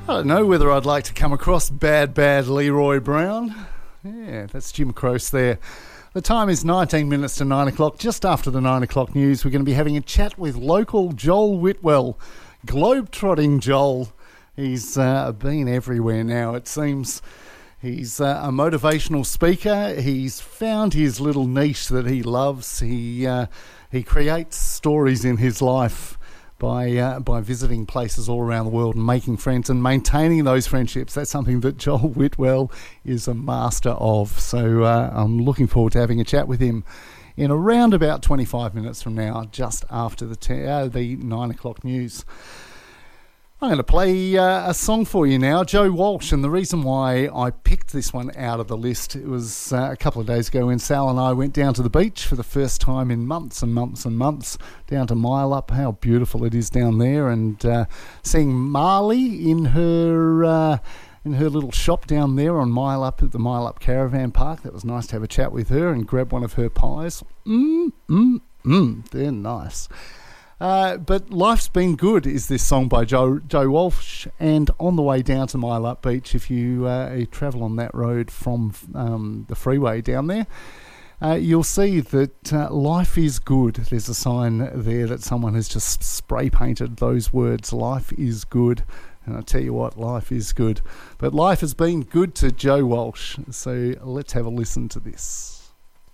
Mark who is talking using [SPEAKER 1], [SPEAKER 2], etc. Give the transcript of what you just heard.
[SPEAKER 1] I don't know whether I'd like to come across bad Leroy Brown. Yeah, that's Jim Croce there. The time is 19 minutes to 9 o'clock. Just after the 9 o'clock news, we're going to be having a chat with local Joel Whitwell. Globetrotting Joel. He's been everywhere now, it seems. He's a motivational speaker. He's found his little niche that he loves. He creates stories in his life by visiting places all around the world and making friends and maintaining those friendships. That's something that Joel Whitwell is a master of. So I'm looking forward to having a chat with him in around about 25 minutes from now, just after the 9 o'clock news. I'm going to play a song for you now, Joe Walsh, and the reason why I picked this one out of the list, it was a couple of days ago when Sal and I went down to the beach for the first time in months and months and months, down to Mile Up. How beautiful it is down there, and seeing Marley in her little shop down there on Mile Up at the Mile Up Caravan Park. That was nice to have a chat with her and grab one of her pies. They're nice. But Life's Been Good is this song by Joe Walsh, and on the way down to Mile Up Beach, if you travel on that road from the freeway down there, you'll see that life is good. There's a sign there that someone has just spray painted those words, life is good. And I tell you what, life is good. But life has been good to Joe Walsh, so let's have a listen to this.